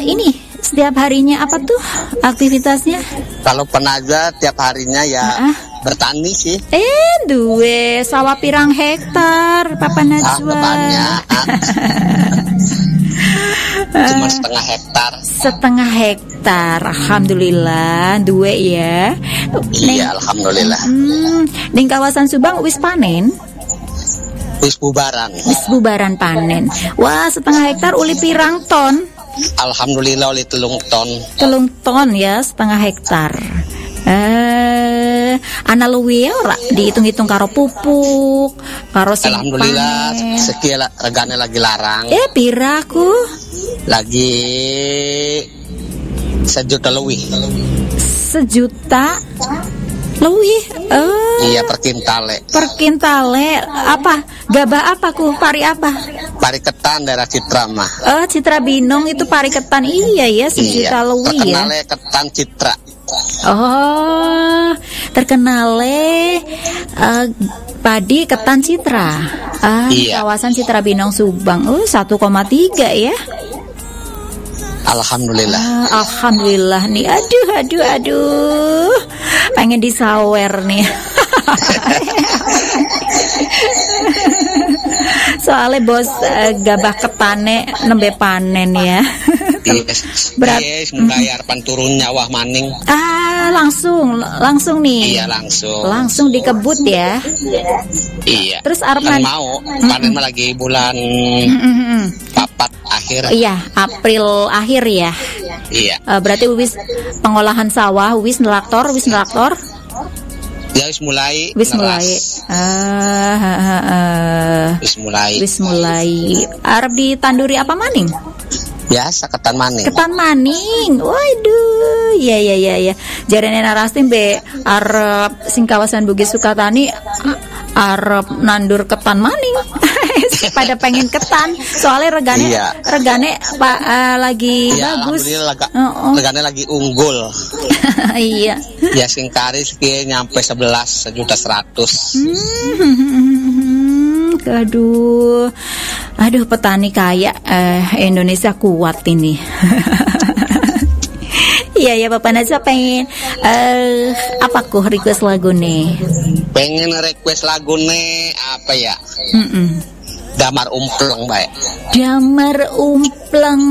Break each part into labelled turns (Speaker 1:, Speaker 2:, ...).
Speaker 1: ini setiap harinya apa tuh aktivitasnya?
Speaker 2: Kalau Penajwa tiap harinya ya bertani sih.
Speaker 1: Duwe sawah pirang hektar Papa Najwa?
Speaker 2: Kebanyakan. Cuma setengah hektar.
Speaker 1: Setengah hektar, alhamdulillah, duwe ya.
Speaker 2: Iya, alhamdulillah.
Speaker 1: Di kawasan Subang wis panen?
Speaker 2: Wis bubaran.
Speaker 1: Wis bubaran panen. Wah, setengah hektar uli pirang ton?
Speaker 2: Alhamdulillah uli 3 ton.
Speaker 1: 3 ton ya, setengah hektar. Ana luwe ora dihitung-hitung karo pupuk, karo sing
Speaker 2: alhamdulillah sekian regane lagi larang.
Speaker 1: Pira ku?
Speaker 2: Lagi 1 juta lebih.
Speaker 1: 1 juta lebih?
Speaker 2: Iya, per kintale.
Speaker 1: Per kintale. Apa? Gabah apa ku? Pari apa?
Speaker 2: Pari ketan daerah Citra mah.
Speaker 1: Citra Binong itu pari ketan. Iya ya, 1 juta lebih ya.
Speaker 2: Terkenalnya ketan Citra.
Speaker 1: Oh, terkenalnya padi ketan Citra.
Speaker 2: Iya.
Speaker 1: Kawasan Citra Binong Subang. 1,3 ya.
Speaker 2: Alhamdulillah.
Speaker 1: Alhamdulillah nih. Aduh. Pengen disawer nih. Soalnya bos gabah ketane nembe panen ya.
Speaker 2: Yes, membayar panturun nyawah maning.
Speaker 1: Langsung nih.
Speaker 2: Iya, langsung.
Speaker 1: Langsung dikebut ya.
Speaker 2: Iya.
Speaker 1: Terus Arman
Speaker 2: mau panen lagi bulan 4 akhir.
Speaker 1: Iya, April akhir ya.
Speaker 2: Iya.
Speaker 1: Berarti wis pengolahan sawah wis nelaktor.
Speaker 2: Ya wis mulai.
Speaker 1: Wis mulai. Arep ditanduri apa maning?
Speaker 2: Biasa ketan maning.
Speaker 1: Ketan maning. Waduh, ya. Jarene narastim be arep sing kawasan Bugis Sukatani arep nandur ketan maning. Pada pengen ketan, soalnya regane Pak lagi bagus.
Speaker 2: Regane lagi unggul.
Speaker 1: Iya.
Speaker 2: Ya sing kari sekian nyampe 11 juta 100.
Speaker 1: Aduh petani kaya Indonesia kuat ini. Iya Bapak Najwa pengen apa ku request lagune?
Speaker 2: Pengen request lagune apa ya? Damar Umpleng baik.
Speaker 1: Damar Umpleng.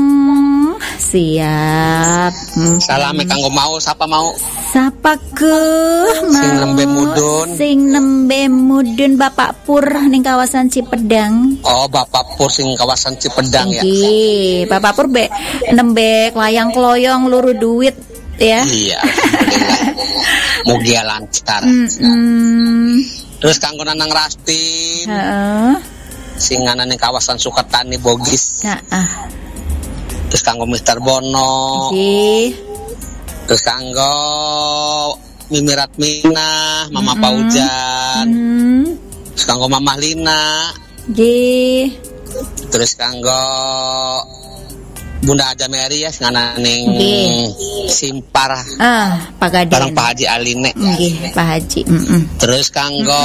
Speaker 1: Siap.
Speaker 2: Salame kanggo mau siapa mau?
Speaker 1: Sapa ke mau? Sing nembe mudun Bapak Pur ning kawasan Cipedang.
Speaker 2: Oh, Bapak Pur sing kawasan Cipedang ya.
Speaker 1: Bapak Pur nembe layang kloyong luru duit ya.
Speaker 2: Iya, alhamdulillah. Mugi lancar. Terus kanggo Nanang Rastin. Sing ana ning kawasan Sukatani Bogis. Terus kanggo Mister Bono. Terus kanggo Mimirat Mina, Mama Paujan. Terus kanggo Mama Lina. Terus kanggo Bunda Aja Mary ya sing ana ning Simpar.
Speaker 1: Pak Gaden.
Speaker 2: Bareng Pak Haji Aline.
Speaker 1: Nggih, Pak Haji.
Speaker 2: Terus kanggo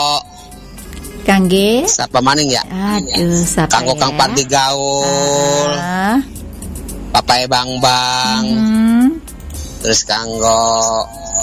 Speaker 1: Kangge
Speaker 2: siapa maning ya?
Speaker 1: Aduh, siapa
Speaker 2: kanggo
Speaker 1: ya?
Speaker 2: Kang Pardi Gaul. Papai Bang. Terus kanggo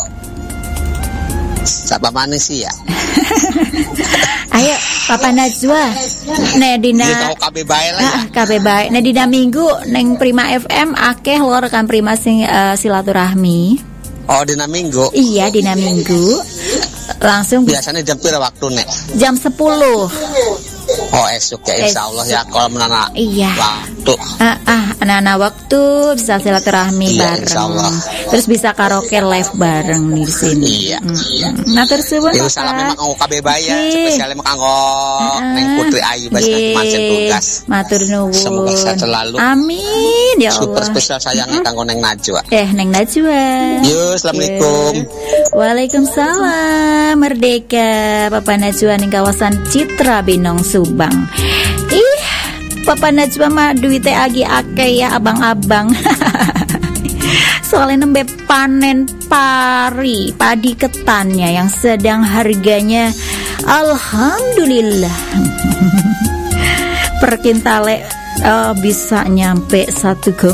Speaker 2: siapa maning sih ya?
Speaker 1: Ayo Papa Najwa. Dina
Speaker 2: tahu KB bae lah ya.
Speaker 1: KB bae. Dina Minggu neng Prima FM akeh lho rekan Prima sing silaturahmi.
Speaker 2: Oh, dina Minggu.
Speaker 1: Iya, dina Minggu. Langsung
Speaker 2: biasanya jam pira waktu nek?
Speaker 1: Jam 10.
Speaker 2: Oh, esok ya insyaallah ya kalau menana waktu.
Speaker 1: Anak-anak waktu bisa silaturahmi bareng.
Speaker 2: Insyaallah.
Speaker 1: Terus bisa karaoke live bareng di sini.
Speaker 2: Iya.
Speaker 1: Nah, terus
Speaker 2: Bapak. Salam memang kanggo KB Baya, spesialnya kanggo Neng Putri Ayu Mansen tugas.
Speaker 1: Matur nuwun.
Speaker 2: Semoga sehat selalu.
Speaker 1: Amin ya Allah.
Speaker 2: Super spesial sayangnya kanggo Neng Najwa.
Speaker 1: Neng Najwa.
Speaker 2: Yo, assalamualaikum.
Speaker 1: Waalaikumsalam. Merdeka Papa Najwa ning kawasan Citra Binong Subang. Papa Najwa mah duitnya agi akeh ya abang-abang. Soalnya nembe panen padi ketannya yang sedang harganya alhamdulillah per kintale bisa nyampe 1